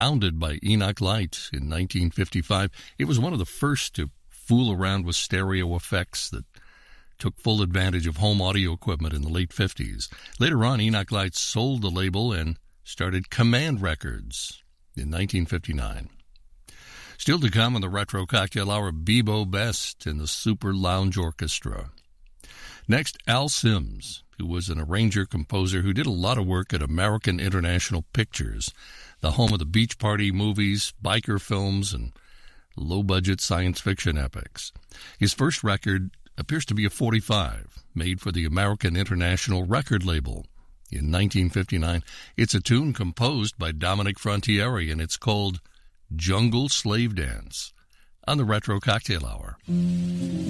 founded by Enoch Light in 1955. It was one of the first to fool around with stereo effects that took full advantage of home audio equipment in the late 50s. Later on, Enoch Light sold the label and started Command Records in 1959. Still to come on the Retro Cocktail Hour, Bebo Best and the Super Lounge Orchestra. Next, Al Sims, who was an arranger-composer who did a lot of work at American International Pictures, the home of the Beach Party movies, biker films, and low-budget science fiction epics. His first record appears to be a 45, made for the American International record label in 1959. It's a tune composed by Dominic Frontiere, and it's called Jungle Slave Dance on the Retro Cocktail Hour.